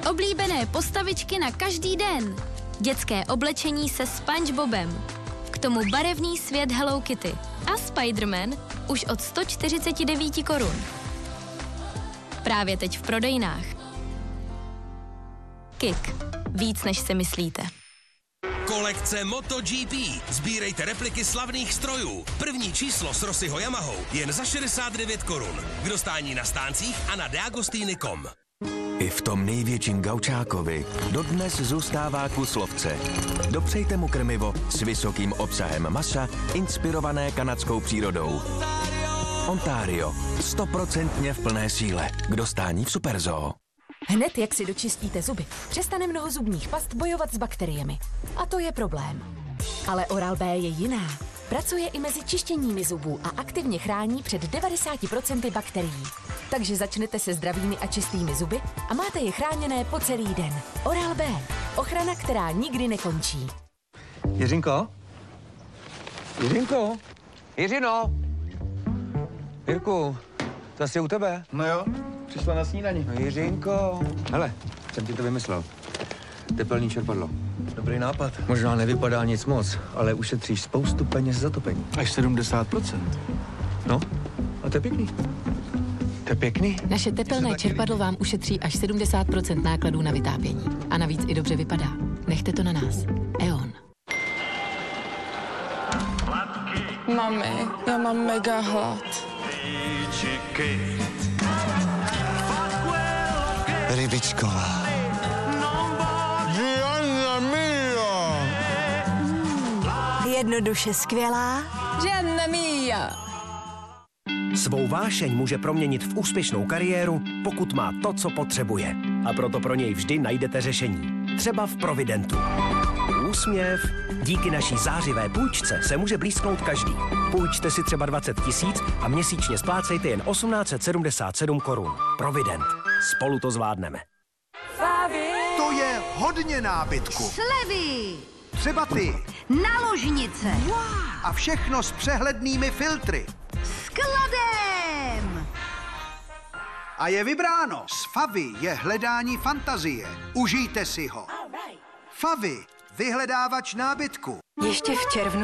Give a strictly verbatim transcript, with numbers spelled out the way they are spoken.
Oblíbené postavičky na každý den. Dětské oblečení se SpongeBobem. K tomu barevný svět Hello Kitty. A Spider-Man už od sto čtyřicet devět korun. Právě teď v prodejnách. Kik. Víc, než si myslíte. Kolekce MotoGP. Sbírejte repliky slavných strojů. První číslo s Rossiho Yamahou jen za šedesát devět korun. K dostání na stáncích a na deagostiny tečka com. I v tom největším gaučákovi dodnes zůstává kus lovce. Dopřejte mu krmivo s vysokým obsahem masa, inspirované kanadskou přírodou. Ontario. Stoprocentně v plné síle. K dostání v Superzoo. Hned jak si dočistíte zuby, přestane mnoho zubních past bojovat s bakteriemi. A to je problém. Ale Oral-B je jiná. Pracuje i mezi čištěními zubů a aktivně chrání před devadesáti procenty bakterií. Takže začnete se zdravými a čistými zuby a máte je chráněné po celý den. Oral-B. Ochrana, která nikdy nekončí. Jiřinko? Jiřinko? Jiřino? Jirku, zase u tebe? No jo, přišla na snídani. No Jiřinko. Hele, jsem ti to vymyslel. Tepelný čerpadlo. Dobrý nápad. Možná nevypadá nic moc, ale ušetříš spoustu peněz za topení. Až sedmdesát procent. No, a to je pěkný. To je pěkný. Naše tepelné čerpadlo vám ušetří až sedmdesát procent nákladů na vytápění. A navíc i dobře vypadá. Nechte to na nás. E O N. Mami, já mám mega hlad. Rybičková. Jednoduše skvělá. Gianna mia. Svou vášeň může proměnit v úspěšnou kariéru, pokud má to, co potřebuje. A proto pro něj vždy najdete řešení. Třeba v Providentu. Úsměv. Díky naší zářivé půjčce se může blízknout každý. Půjčte si třeba dvacet tisíc a měsíčně splácejte jen tisíc osm set sedmdesát sedm korun. Provident. Spolu to zvládneme. To je hodně nábytku. Slevy. Třeba ty. Naložnice. Wow. A všechno s přehlednými filtry. Skladem. A je vybráno. S Favy je hledání fantazie. Užijte si ho. Favy. Vyhledávač nábytku. Ještě v červnu